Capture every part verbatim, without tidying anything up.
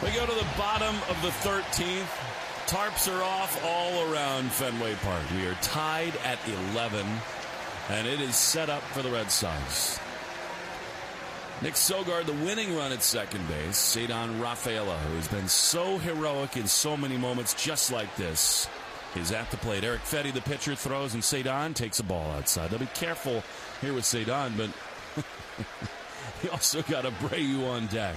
We go to the bottom of the thirteenth. Tarps are off all around Fenway Park. We are tied at eleven, and it is set up for the Red Sox. Nick Sogard, the winning run at second base. Ceddanne Rafaela, who has been so heroic in so many moments just like this, is at the plate. Erick Fedde, the pitcher, throws, and Ceddanne takes a ball outside. They'll be careful here with Ceddanne, but he also got Abreu on deck.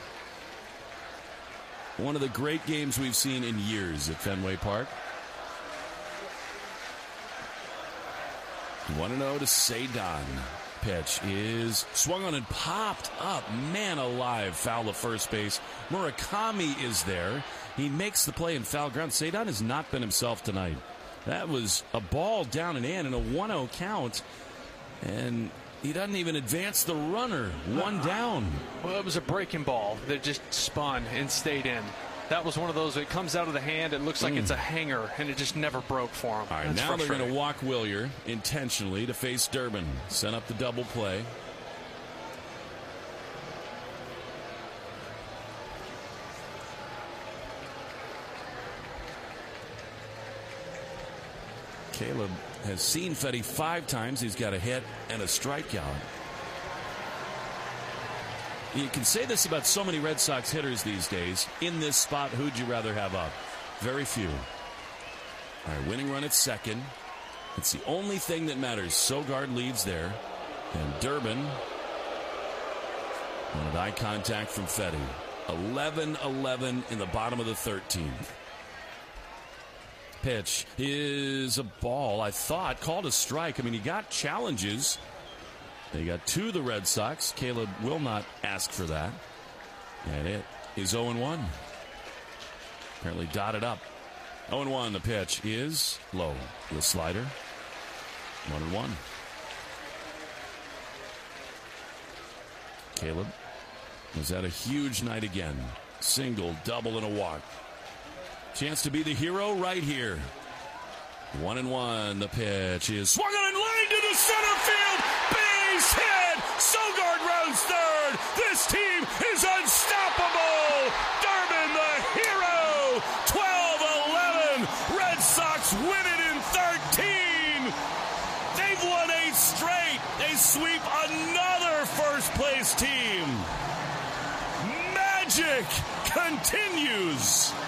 One of the great games we've seen in years at Fenway Park. one and oh to Ceddanne. Pitch is swung on and popped up. Man alive, foul to first base. Murakami is there. He makes the play in foul ground. Ceddanne has not been himself tonight. That was a ball down and in and a one oh count. And he doesn't even advance the runner. One down. Well, it was a breaking ball that just spun and stayed in. That was one of those that comes out of the hand. It looks like mm. it's a hanger, and it just never broke for him. All right, That's now they're going to walk Willier intentionally to face Durbin. Send up the double play. Caleb has seen Fedde five times. He's got a hit and a strikeout. You can say this about so many Red Sox hitters these days. In this spot, who'd you rather have up? Very few. All right, winning run at second. It's the only thing that matters. Sogard leads there. And Durbin wanted eye contact from Fedde. eleven eleven in the bottom of the thirteenth. Pitch is a ball, I thought, called a strike. I mean, he got challenges. They got two of the Red Sox. Caleb will not ask for that. And it is oh and one. Apparently dotted up. oh and one, the pitch is low. The slider. one and one. Caleb was at a huge night again. Single, double, and a walk. Chance to be the hero right here. One and one. The pitch is swung on and lined to the center field. Base hit. Sogard rounds third. This team is unstoppable. Durbin, the hero. twelve eleven. Red Sox win it in thirteen. They've won eight straight. They sweep another first place team. Magic continues.